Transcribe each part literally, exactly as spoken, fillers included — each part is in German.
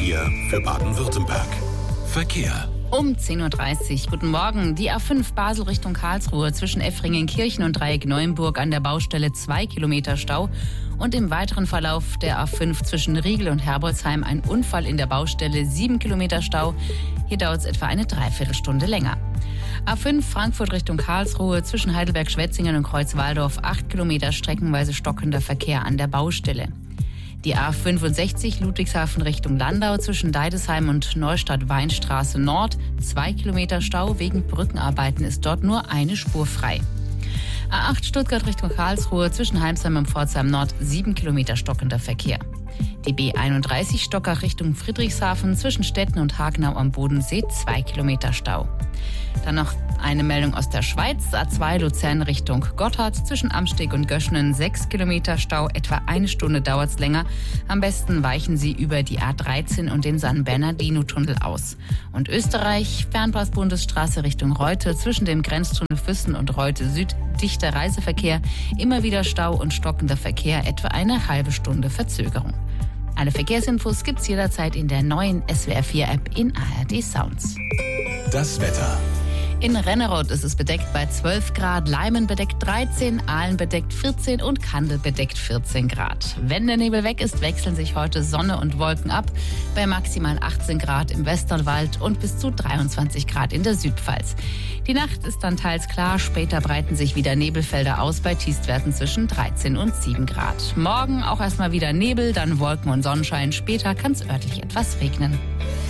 vier für Baden-Württemberg. Verkehr. Um zehn Uhr dreißig. Guten Morgen. Die A fünf Basel Richtung Karlsruhe zwischen Effringen-Kirchen und Dreieck-Neuenburg an der Baustelle zwei Kilometer Stau. Und im weiteren Verlauf der A fünf zwischen Riegel und Herbolzheim ein Unfall in der Baustelle, sieben Kilometer Stau. Hier dauert es etwa eine Dreiviertelstunde länger. A fünf Frankfurt Richtung Karlsruhe zwischen Heidelberg-Schwetzingen und Kreuzwaldorf, acht Kilometer streckenweise stockender Verkehr an der Baustelle. Die A fünfundsechzig Ludwigshafen Richtung Landau zwischen Deidesheim und Neustadt-Weinstraße Nord, zwei Kilometer Stau. Wegen Brückenarbeiten ist dort nur eine Spur frei. A acht Stuttgart Richtung Karlsruhe zwischen Heimsheim und Pforzheim Nord, sieben Kilometer stockender Verkehr. Die B einunddreißig Stockach Richtung Friedrichshafen zwischen Stetten und Hagenau am Bodensee, zwei Kilometer Stau. Dann noch eine Meldung aus der Schweiz. A zwei Luzern Richtung Gotthard zwischen Amsteg und Göschenen, sechs Kilometer Stau. Etwa eine Stunde dauert es länger. Am besten weichen Sie über die A dreizehn und den San Bernardino-Tunnel aus. Und Österreich, Fernpass-Bundesstraße Richtung Reute zwischen dem Grenztunnel Füssen und Reute Süd, dichter Reiseverkehr, immer wieder Stau und stockender Verkehr, etwa eine halbe Stunde Verzögerung. Alle Verkehrsinfos gibt's jederzeit in der neuen S W R vier App in A R D Sounds. Das Wetter. In Rennerod ist es bedeckt bei zwölf Grad, Leimen bedeckt dreizehn, Aalen bedeckt vierzehn und Kandel bedeckt vierzehn Grad. Wenn der Nebel weg ist, wechseln sich heute Sonne und Wolken ab bei maximal achtzehn Grad im Westerwald und bis zu dreiundzwanzig Grad in der Südpfalz. Die Nacht ist dann teils klar, später breiten sich wieder Nebelfelder aus bei Tiefstwerten zwischen dreizehn und sieben Grad. Morgen auch erstmal wieder Nebel, dann Wolken und Sonnenschein, später kann es örtlich etwas regnen.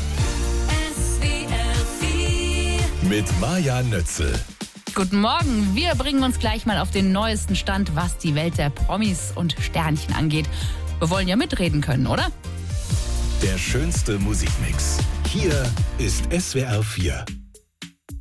Mit Maja Nötzel. Guten Morgen, wir bringen uns gleich mal auf den neuesten Stand, was die Welt der Promis und Sternchen angeht. Wir wollen ja mitreden können, oder? Der schönste Musikmix. Hier ist S W R vier.